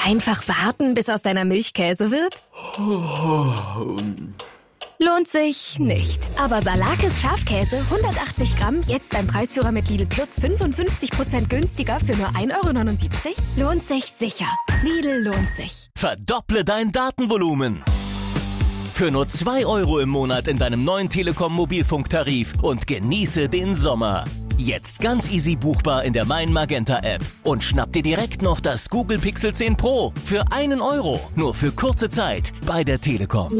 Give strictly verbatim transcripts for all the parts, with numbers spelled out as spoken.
Einfach warten, bis aus deiner Milch Käse wird? Lohnt sich nicht. Aber Salakis Schafkäse hundertachtzig Gramm jetzt beim Preisführer mit Lidl Plus fünfundfünfzig Prozent günstiger für nur ein Euro neunundsiebzig? Lohnt sich sicher. Lidl lohnt sich. Verdopple dein Datenvolumen. Für nur zwei Euro im Monat in deinem neuen Telekom-Mobilfunktarif und genieße den Sommer. Jetzt ganz easy buchbar in der Mein Magenta App. Und schnapp dir direkt noch das Google Pixel zehn Pro für einen Euro. Nur für kurze Zeit bei der Telekom.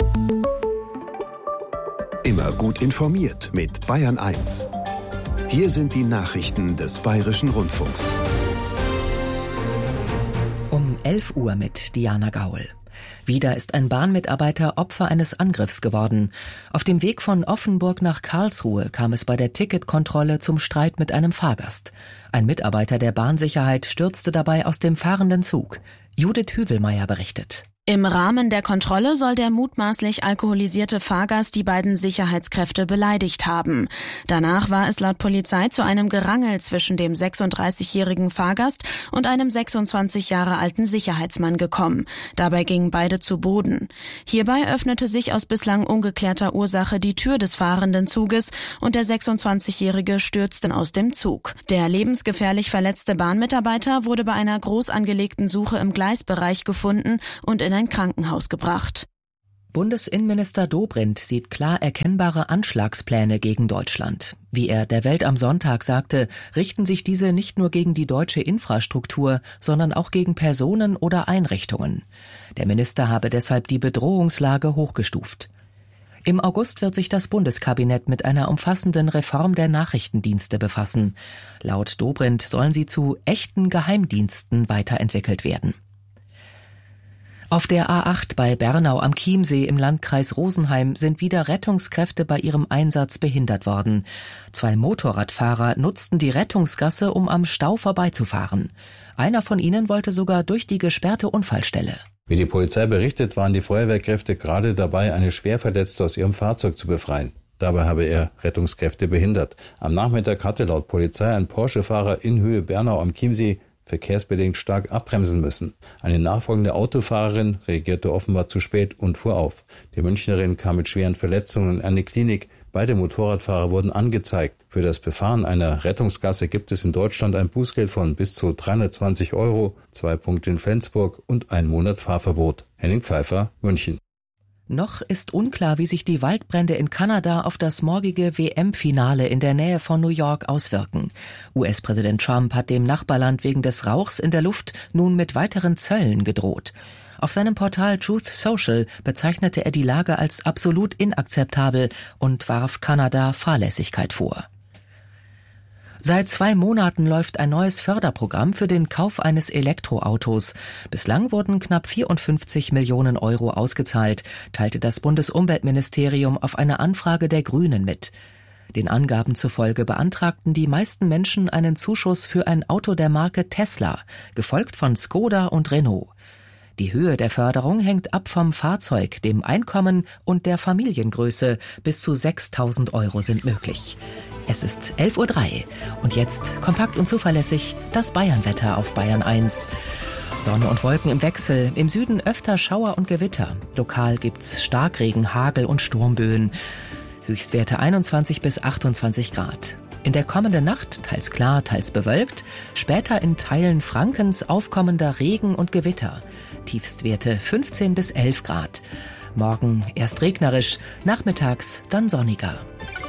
Immer gut informiert mit Bayern eins. Hier sind die Nachrichten des Bayerischen Rundfunks. Um elf Uhr mit Diana Gaul. Wieder ist ein Bahnmitarbeiter Opfer eines Angriffs geworden. Auf dem Weg von Offenburg nach Karlsruhe kam es bei der Ticketkontrolle zum Streit mit einem Fahrgast. Ein Mitarbeiter der Bahnsicherheit stürzte dabei aus dem fahrenden Zug. Judith Hüvelmeier berichtet. Im Rahmen der Kontrolle soll der mutmaßlich alkoholisierte Fahrgast die beiden Sicherheitskräfte beleidigt haben. Danach war es laut Polizei zu einem Gerangel zwischen dem sechsunddreißigjährigen Fahrgast und einem sechsundzwanzig Jahre alten Sicherheitsmann gekommen. Dabei gingen beide zu Boden. Hierbei öffnete sich aus bislang ungeklärter Ursache die Tür des fahrenden Zuges und der sechsundzwanzigjährige stürzte aus dem Zug. Der lebensgefährlich verletzte Bahnmitarbeiter wurde bei einer groß angelegten Suche im Gleisbereich gefunden und in ein Krankenhaus gebracht. Bundesinnenminister Dobrindt sieht klar erkennbare Anschlagspläne gegen Deutschland. Wie er der Welt am Sonntag sagte, richten sich diese nicht nur gegen die deutsche Infrastruktur, sondern auch gegen Personen oder Einrichtungen. Der Minister habe deshalb die Bedrohungslage hochgestuft. Im August wird sich das Bundeskabinett mit einer umfassenden Reform der Nachrichtendienste befassen. Laut Dobrindt sollen sie zu echten Geheimdiensten weiterentwickelt werden. Auf der A acht bei Bernau am Chiemsee im Landkreis Rosenheim sind wieder Rettungskräfte bei ihrem Einsatz behindert worden. Zwei Motorradfahrer nutzten die Rettungsgasse, um am Stau vorbeizufahren. Einer von ihnen wollte sogar durch die gesperrte Unfallstelle. Wie die Polizei berichtet, waren die Feuerwehrkräfte gerade dabei, eine Schwerverletzte aus ihrem Fahrzeug zu befreien. Dabei habe er Rettungskräfte behindert. Am Nachmittag hatte laut Polizei ein Porsche-Fahrer in Höhe Bernau am Chiemsee verkehrsbedingt stark abbremsen müssen. Eine nachfolgende Autofahrerin reagierte offenbar zu spät und fuhr auf. Die Münchnerin kam mit schweren Verletzungen in eine Klinik. Beide Motorradfahrer wurden angezeigt. Für das Befahren einer Rettungsgasse gibt es in Deutschland ein Bußgeld von bis zu dreihundertzwanzig Euro, zwei Punkte in Flensburg und ein Monat Fahrverbot. Henning Pfeiffer, München. Noch ist unklar, wie sich die Waldbrände in Kanada auf das morgige W M-Finale in der Nähe von New York auswirken. U S-Präsident Trump hat dem Nachbarland wegen des Rauchs in der Luft nun mit weiteren Zöllen gedroht. Auf seinem Portal Truth Social bezeichnete er die Lage als absolut inakzeptabel und warf Kanada Fahrlässigkeit vor. Seit zwei Monaten läuft ein neues Förderprogramm für den Kauf eines Elektroautos. Bislang wurden knapp vierundfünfzig Millionen Euro ausgezahlt, teilte das Bundesumweltministerium auf eine Anfrage der Grünen mit. Den Angaben zufolge beantragten die meisten Menschen einen Zuschuss für ein Auto der Marke Tesla, gefolgt von Skoda und Renault. Die Höhe der Förderung hängt ab vom Fahrzeug, dem Einkommen und der Familiengröße. Bis zu sechstausend Euro sind möglich. Es ist elf Uhr drei und jetzt kompakt und zuverlässig das Bayernwetter auf Bayern eins. Sonne und Wolken im Wechsel, im Süden öfter Schauer und Gewitter. Lokal gibt's Starkregen, Hagel und Sturmböen. Höchstwerte einundzwanzig bis achtundzwanzig Grad. In der kommenden Nacht teils klar, teils bewölkt. Später in Teilen Frankens aufkommender Regen und Gewitter. Tiefstwerte fünfzehn bis elf Grad. Morgen erst regnerisch, nachmittags dann sonniger.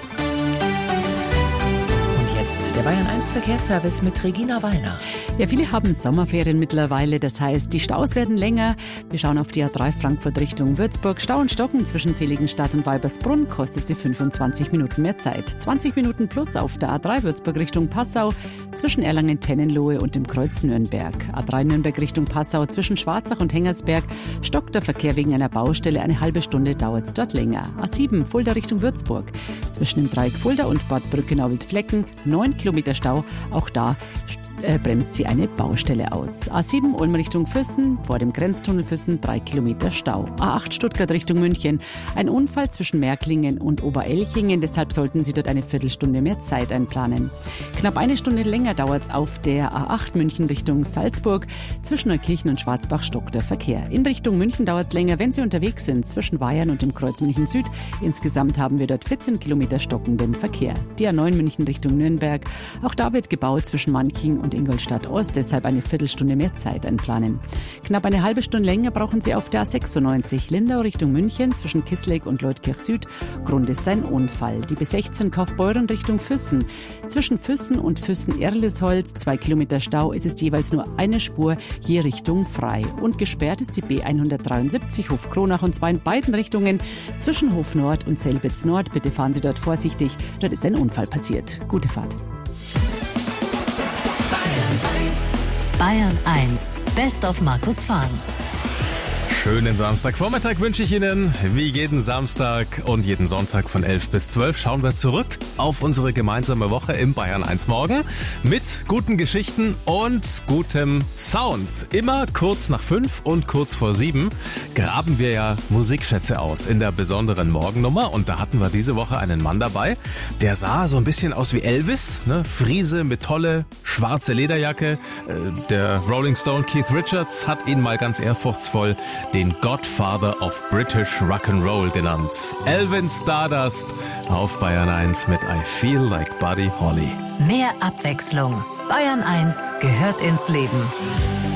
Der Bayern eins Verkehrsservice mit Regina Wallner. Ja, viele haben Sommerferien mittlerweile, das heißt, die Staus werden länger. Wir schauen auf die A drei Frankfurt Richtung Würzburg. Stau und Stocken zwischen Seligenstadt und Weibersbrunn kostet sie fünfundzwanzig Minuten mehr Zeit. zwanzig Minuten plus auf der A drei Würzburg Richtung Passau zwischen Erlangen-Tennenlohe und dem Kreuz Nürnberg. A drei Nürnberg Richtung Passau zwischen Schwarzach und Hengersberg stockt der Verkehr wegen einer Baustelle. Eine halbe Stunde dauert es dort länger. A sieben Fulda Richtung Würzburg zwischen dem Dreieck Fulda und Bad Brückenau-Wildflecken neun Kilometer Stau. Auch da äh, bremst sie eine Baustelle aus. A sieben Ulm Richtung Füssen, vor dem Grenztunnel Füssen drei Kilometer Stau. A acht Stuttgart Richtung München, ein Unfall zwischen Märklingen und Oberelchingen, deshalb sollten Sie dort eine Viertelstunde mehr Zeit einplanen. Knapp eine Stunde länger dauert es auf der A acht München Richtung Salzburg. Zwischen Neukirchen und Schwarzbach stockt der Verkehr. In Richtung München dauert es länger, wenn Sie unterwegs sind, zwischen Weyern und dem Kreuz München Süd. Insgesamt haben wir dort vierzehn Kilometer stockenden Verkehr. Die A neun München Richtung Nürnberg, auch da wird gebaut zwischen Manching und Ingolstadt Ost, deshalb eine Viertelstunde mehr Zeit einplanen. Knapp eine halbe Stunde länger brauchen Sie auf der A sechsundneunzig Lindau Richtung München zwischen Kissleck und Leutkirch Süd. Grund ist ein Unfall. Die B sechzehn Kaufbeuren Richtung Füssen. Zwischen Füssen und Füssen-Erlesholz, zwei Kilometer Stau, ist es jeweils nur eine Spur, hier Richtung frei. Und gesperrt ist die B hundertdreiundsiebzig Hof-Kronach und zwar in beiden Richtungen. Zwischen Hof Nord und Selbitz Nord. Bitte fahren Sie dort vorsichtig. Dort ist ein Unfall passiert. Gute Fahrt. Bayern eins. Best of Markus Fahn. Schönen Samstagvormittag wünsche ich Ihnen. Wie jeden Samstag und jeden Sonntag von elf bis zwölf schauen wir zurück auf unsere gemeinsame Woche im Bayern eins Morgen mit guten Geschichten und gutem Sound. Immer kurz nach fünf und kurz vor sieben graben wir ja Musikschätze aus in der besonderen Morgennummer. Und da hatten wir diese Woche einen Mann dabei, der sah so ein bisschen aus wie Elvis, ne? Friese mit tolle schwarze Lederjacke. Der Rolling Stone Keith Richards hat ihn mal ganz ehrfurchtsvoll den Godfather of British Rock'n'Roll genannt. Elvin Stardust auf Bayern eins mit I Feel Like Buddy Holly. Mehr Abwechslung. Bayern eins gehört ins Leben.